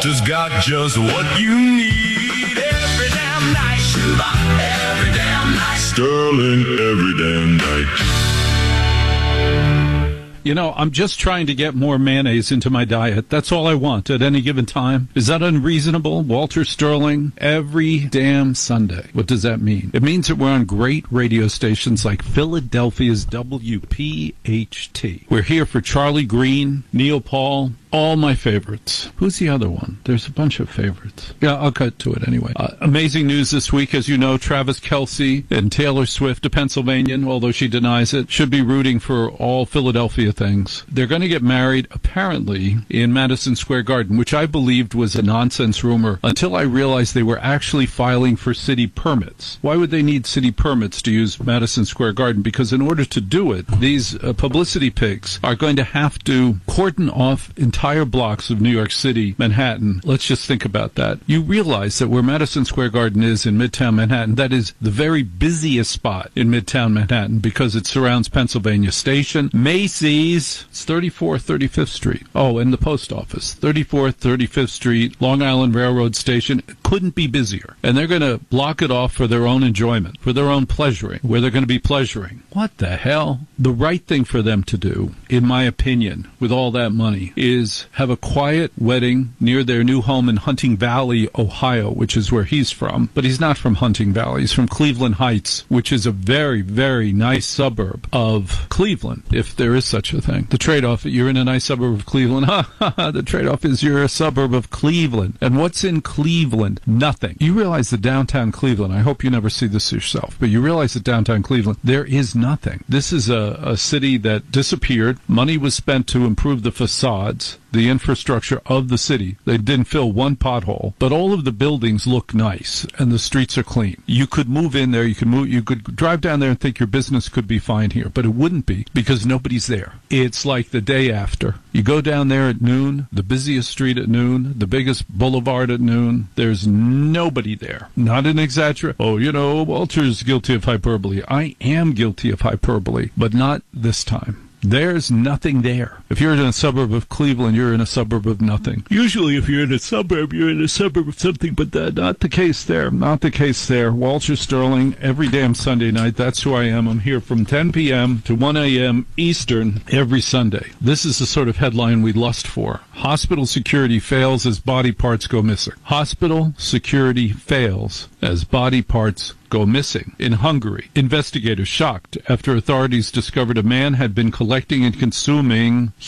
Walter's got just what you need every damn night. Every damn night. Sterling every damn night. You know, I'm just trying to get more mayonnaise into my diet. That's all I want at any given time. Is that unreasonable? Walter Sterling, every damn Sunday. What does that mean? It means that we're on great radio stations like Philadelphia's WPHT. We're here for Charlie Green, Neil Paul, all my favorites. Who's the other one? There's a bunch of favorites. Yeah, I'll cut to it anyway. Amazing news this week. As you know, Travis Kelce and Taylor Swift, a Pennsylvanian, although she denies it, should be rooting for all Philadelphia things. They're going to get married, apparently, in Madison Square Garden, which I believed was a nonsense rumor until I realized they were actually filing for city permits. Why would they need city permits to use Madison Square Garden? Because in order to do it, these publicity pigs are going to have to cordon off entire blocks of New York City, Manhattan. Let's just think about that. You realize that where Madison Square Garden is in Midtown Manhattan, that is the very busiest spot in Midtown Manhattan because it surrounds Pennsylvania Station, Macy's, it's 34th, 35th Street. Oh, and the post office, 34th, 35th Street, Long Island Railroad Station. It couldn't be busier. And they're going to block it off for their own enjoyment, for their own pleasuring, where they're going to be pleasuring. What the hell? The right thing for them to do, in my opinion, with all that money, is have a quiet wedding near their new home in Hunting Valley, Ohio, which is where he's from. But he's not from Hunting Valley. He's from Cleveland Heights, which is a very, very nice suburb of Cleveland, if there is such a thing. The trade-off, you're in a nice suburb of Cleveland. The trade-off is you're a suburb of Cleveland. And what's in Cleveland? Nothing. You realize that downtown Cleveland, I hope you never see this yourself, but you realize that downtown Cleveland, there is nothing. This is a city that disappeared. Money was spent to improve the facades, the infrastructure of the city. They didn't fill one pothole, but all of the buildings look nice and the streets are clean. You could move in there, you could drive down there and think your business could be fine here, but it wouldn't be because nobody's there. It's like the day after. You go down there at noon, the busiest street at noon, the biggest boulevard at noon, there's nobody there. Not an exaggeration. Oh, you know, Walter's guilty of hyperbole. I am guilty of hyperbole, but not this time. There's nothing there. If you're in a suburb of Cleveland, you're in a suburb of nothing. Usually if you're in a suburb, you're in a suburb of something, but not the case there. Not the case there. Walter Sterling, every damn Sunday night. That's who I am. I'm here from 10 p.m. to 1 a.m. Eastern every Sunday. This is the sort of headline we lust for. Hospital security fails as body parts go missing. Hospital security fails as body parts go missing. In Hungary, investigators shocked after authorities discovered a man had been collecting and consuming